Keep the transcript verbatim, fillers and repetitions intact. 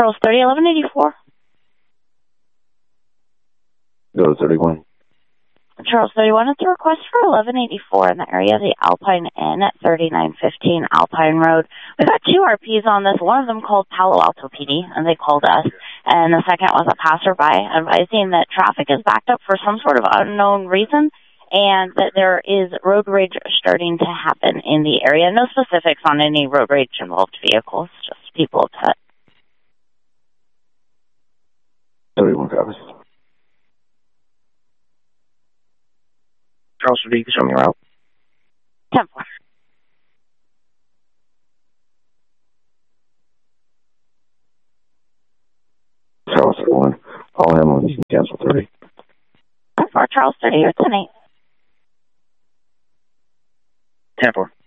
Charles thirty, eleven eighty-four. Go to thirty-one. Charles thirty-one, it's a request for eleven eighty-four in the area of the Alpine Inn at thirty-nine fifteen Alpine Road. We've got two R Ps on this. One of them called Palo Alto P D, and they called us. And the second was a passerby advising that traffic is backed up for some sort of unknown reason, and that there is road rage starting to happen in the area. No specifics on any road rage-involved vehicles, just people upset. thirty-one copies. Charles, you can show me around. ten four. Charles thirty-one. All Hamlin, you can cancel thirty. ten four, Charles thirty, you're ten eight. ten four.